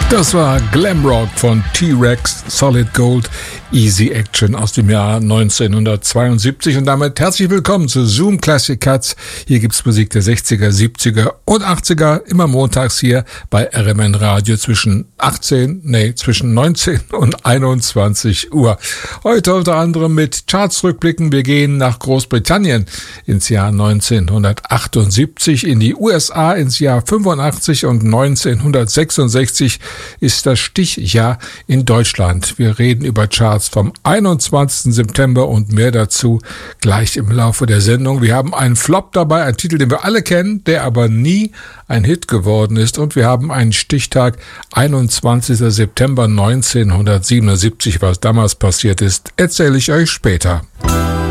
Das war Glamrock von T-Rex, Solid Gold, Easy Action aus dem Jahr 1972 und damit herzlich willkommen zu Zoom Classic Cuts. Hier gibt's Musik der 60er, 70er und 80er, immer montags hier bei RMN Radio zwischen 19 und 21 Uhr. Heute unter anderem mit Chartsrückblicken. Wir gehen nach Großbritannien ins Jahr 1978, in die USA ins Jahr 85 und 1966 ist das Stichjahr in Deutschland. Wir reden über Charts vom 21. September und mehr dazu gleich im Laufe der Sendung. Wir haben einen Flop dabei, einen Titel, den wir alle kennen, der aber nie ein Hit geworden ist. Und wir haben einen Stichtag, 21. September 1977. Was damals passiert ist, erzähle ich euch später.